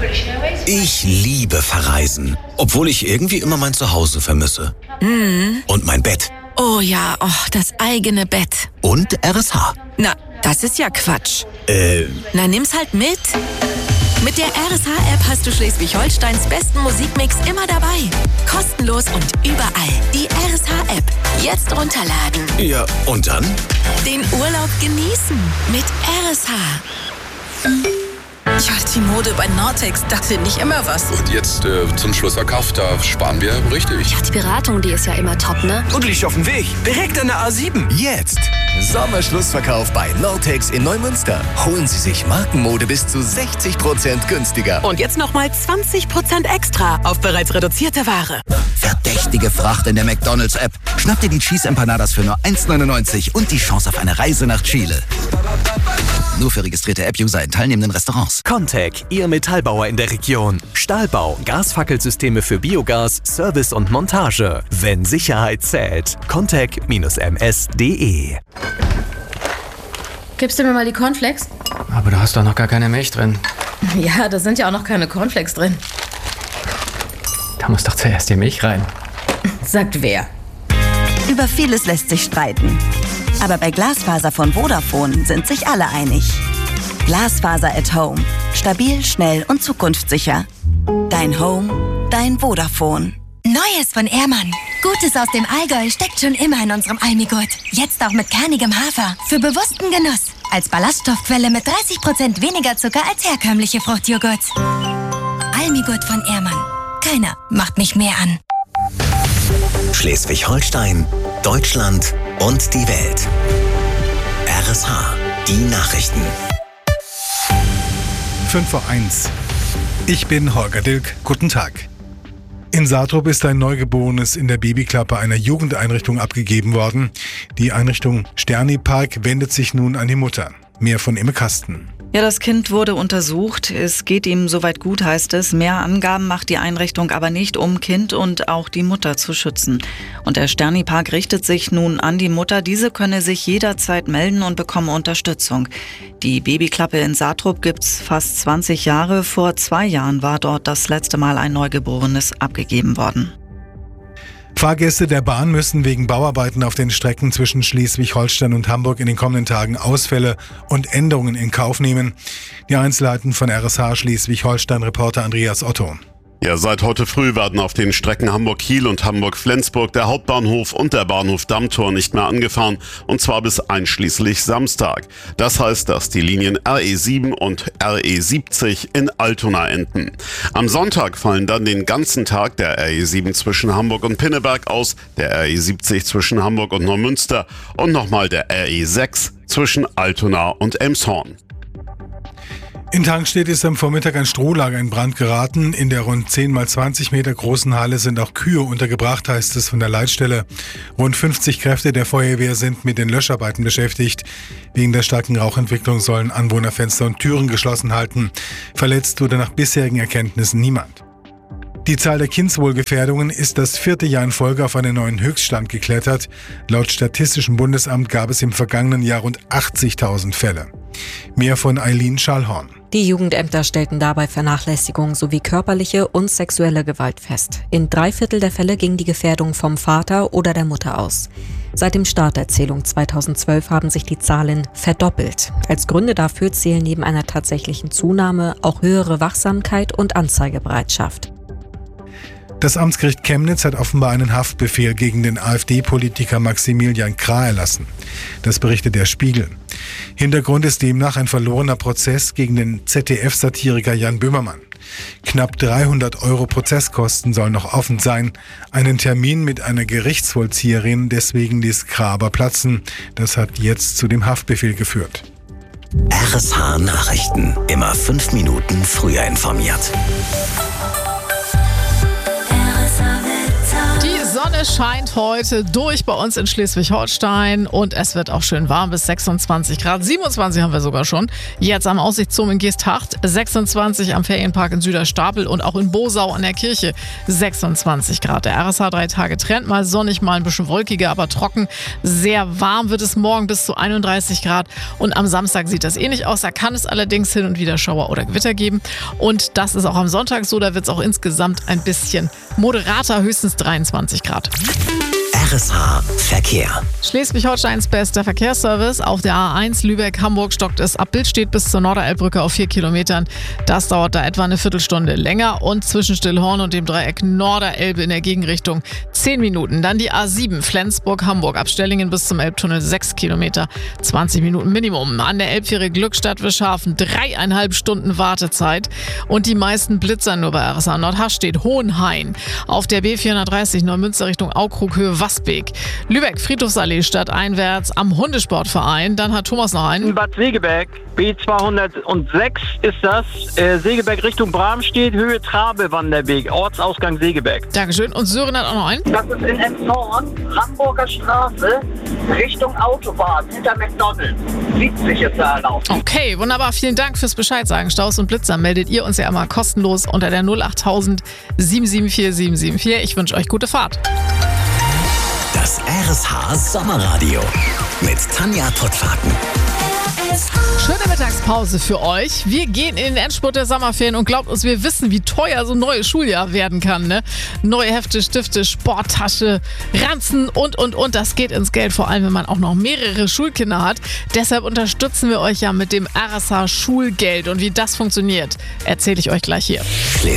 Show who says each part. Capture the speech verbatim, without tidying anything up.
Speaker 1: Ich liebe Verreisen, obwohl ich irgendwie immer mein Zuhause vermisse.
Speaker 2: Mhm.
Speaker 1: Und mein Bett.
Speaker 2: Oh ja, oh, das eigene Bett.
Speaker 1: Und R S H.
Speaker 2: Na, das ist ja Quatsch.
Speaker 1: Äh...
Speaker 2: Na, nimm's halt mit. Mit der R S H-App hast du Schleswig-Holsteins besten Musikmix immer dabei. Kostenlos und überall. Die R S H-App. Jetzt runterladen.
Speaker 1: Ja, und dann?
Speaker 2: Den Urlaub genießen mit R S H.
Speaker 3: Ja, die Mode bei Nortex, das finde ich immer was.
Speaker 4: Und jetzt äh, zum Schlussverkauf, da sparen wir richtig.
Speaker 5: Ja, die Beratung, die ist ja immer top, ne?
Speaker 6: Und liegt auf dem Weg. Direkt an der A sieben.
Speaker 7: Jetzt. Sommerschlussverkauf bei Nortex in Neumünster. Holen Sie sich Markenmode bis zu sechzig Prozent günstiger.
Speaker 3: Und jetzt nochmal zwanzig Prozent extra auf bereits reduzierte Ware.
Speaker 8: Verdächtige Fracht in der McDonald's-App. Schnapp dir die Cheese Empanadas für nur eins neunundneunzig und die Chance auf eine Reise nach Chile. Nur für registrierte App-User in teilnehmenden Restaurants.
Speaker 9: Contec, Ihr Metallbauer in der Region. Stahlbau, Gasfackelsysteme für Biogas, Service und Montage. Wenn Sicherheit zählt. Contec M S punkt de.
Speaker 10: Gibst du mir mal die Cornflakes?
Speaker 11: Aber du hast doch noch gar keine Milch drin.
Speaker 10: Ja, da sind ja auch noch keine Cornflakes drin.
Speaker 11: Da muss doch zuerst die Milch rein.
Speaker 10: Sagt wer?
Speaker 12: Über vieles lässt sich streiten. Aber bei Glasfaser von Vodafone sind sich alle einig. Glasfaser at Home. Stabil, schnell und zukunftssicher. Dein Home, dein Vodafone.
Speaker 13: Neues von Ehrmann. Gutes aus dem Allgäu steckt schon immer in unserem Almigurt. Jetzt auch mit kernigem Hafer. Für bewussten Genuss. Als Ballaststoffquelle mit dreißig Prozent weniger Zucker als herkömmliche Fruchtjoghurts. Almigurt von Ehrmann. Keiner macht mich mehr an.
Speaker 1: Schleswig-Holstein, Deutschland und die Welt. R S H, die Nachrichten.
Speaker 14: fünf vor eins. Ich bin Holger Dilk. Guten Tag. In Saatrup ist ein Neugeborenes in der Babyklappe einer Jugendeinrichtung abgegeben worden. Die Einrichtung Sterni Park wendet sich nun an die Mutter. Mehr von Imme Kasten.
Speaker 15: Ja, das Kind wurde untersucht. Es geht ihm soweit gut, heißt es. Mehr Angaben macht die Einrichtung aber nicht, um Kind und auch die Mutter zu schützen. Und der Sterni Park richtet sich nun an die Mutter. Diese könne sich jederzeit melden und bekomme Unterstützung. Die Babyklappe in Saatrup gibt's fast zwanzig Jahre. Vor zwei Jahren war dort das letzte Mal ein Neugeborenes abgegeben worden.
Speaker 14: Fahrgäste der Bahn müssen wegen Bauarbeiten auf den Strecken zwischen Schleswig-Holstein und Hamburg in den kommenden Tagen Ausfälle und Änderungen in Kauf nehmen. Die Einzelheiten von R S H Schleswig-Holstein-Reporter Andreas Otto.
Speaker 16: Ja, seit heute früh werden auf den Strecken Hamburg-Kiel und Hamburg-Flensburg der Hauptbahnhof und der Bahnhof Dammtor nicht mehr angefahren, und zwar bis einschließlich Samstag. Das heißt, dass die Linien R E sieben und R E siebzig in Altona enden. Am Sonntag fallen dann den ganzen Tag der R E sieben zwischen Hamburg und Pinneberg aus, der R E siebzig zwischen Hamburg und Neumünster und nochmal der R E sechs zwischen Altona und Elmshorn.
Speaker 14: In Tangstedt ist am Vormittag ein Strohlager in Brand geraten. In der rund zehn mal zwanzig Meter großen Halle sind auch Kühe untergebracht, heißt es von der Leitstelle. Rund fünfzig Kräfte der Feuerwehr sind mit den Löscharbeiten beschäftigt. Wegen der starken Rauchentwicklung sollen Anwohner Fenster und Türen geschlossen halten. Verletzt wurde nach bisherigen Erkenntnissen niemand. Die Zahl der Kindswohlgefährdungen ist das vierte Jahr in Folge auf einen neuen Höchststand geklettert. Laut Statistischem Bundesamt gab es im vergangenen Jahr rund achtzigtausend Fälle. Mehr von Eileen Schallhorn.
Speaker 17: Die Jugendämter stellten dabei Vernachlässigung sowie körperliche und sexuelle Gewalt fest. In drei Viertel der Fälle ging die Gefährdung vom Vater oder der Mutter aus. Seit dem Start der Zählung zweitausendzwölf haben sich die Zahlen verdoppelt. Als Gründe dafür zählen neben einer tatsächlichen Zunahme auch höhere Wachsamkeit und Anzeigebereitschaft.
Speaker 14: Das Amtsgericht Chemnitz hat offenbar einen Haftbefehl gegen den AfD-Politiker Maximilian Krah erlassen. Das berichtet der Spiegel. Hintergrund ist demnach ein verlorener Prozess gegen den Z D F-Satiriker Jan Böhmermann. Knapp dreihundert Euro Prozesskosten sollen noch offen sein. Einen Termin mit einer Gerichtsvollzieherin deswegen ließ Krah aber platzen. Das hat jetzt zu dem Haftbefehl geführt.
Speaker 1: R S H Nachrichten. Immer fünf Minuten früher informiert.
Speaker 18: Sonne scheint heute durch bei uns in Schleswig-Holstein und es wird auch schön warm bis sechsundzwanzig Grad. siebenundzwanzig haben wir sogar schon. Jetzt am Aussichtsturm in Geesthacht, sechsundzwanzig am Ferienpark in Süderstapel und auch in Bosau an der Kirche sechsundzwanzig Grad. Der R S H drei Tage Trend, mal sonnig, mal ein bisschen wolkiger, aber trocken. Sehr warm wird es morgen bis zu einunddreißig Grad und am Samstag sieht das ähnlich aus. Da kann es allerdings hin und wieder Schauer oder Gewitter geben und das ist auch am Sonntag so. Da wird es auch insgesamt ein bisschen moderater, höchstens dreiundzwanzig Grad.
Speaker 1: R S H Verkehr.
Speaker 18: Schleswig-Holsteins bester Verkehrsservice. Auf der A eins Lübeck-Hamburg stockt es ab Bildstedt bis zur Norderelbbrücke auf vier Kilometern. Das dauert da etwa eine Viertelstunde länger. Und zwischen Stillhorn und dem Dreieck Norderelbe in der Gegenrichtung zehn Minuten. Dann die A sieben Flensburg-Hamburg ab Stellingen bis zum Elbtunnel sechs Kilometer. zwanzig Minuten Minimum. An der Elbfähre Glückstadt-Wischhafen dreieinhalb Stunden Wartezeit. Und die meisten Blitzer nur bei R S H Nordhasch steht Hohenhain. Auf der B vierhundertdreißig Neumünster Richtung Aukrug Höhe Wasbeek. Lübeck, Friedhofsallee stadteinwärts am Hundesportverein. Dann hat Thomas noch einen.
Speaker 19: In Bad Segeberg, B zweihundertsechs ist das. Äh, Segeberg Richtung Bramstedt, Höhe Trabe-Wanderweg, Ortsausgang Segeberg.
Speaker 18: Dankeschön. Und Sören hat auch noch einen.
Speaker 20: Das ist in Emshorn, Hamburger Straße, Richtung Autobahn, hinter McDonalds. siebzig ist da erlaubt.
Speaker 18: Okay, wunderbar. Vielen Dank fürs Bescheid sagen. Staus und Blitzer meldet ihr uns ja immer kostenlos unter der null acht null null sieben sieben vier sieben sieben vier. Ich wünsche euch gute Fahrt.
Speaker 1: Das R S H Sommerradio mit Tanja Pottwarten.
Speaker 18: Schöne Mittagspause für euch. Wir gehen in den Endspurt der Sommerferien und glaubt uns, wir wissen, wie teuer so ein neues Schuljahr werden kann. Ne? Neue Hefte, Stifte, Sporttasche, Ranzen und, und, und. Das geht ins Geld, vor allem, wenn man auch noch mehrere Schulkinder hat. Deshalb unterstützen wir euch ja mit dem R S H Schulgeld. Und wie das funktioniert, erzähle ich euch gleich hier.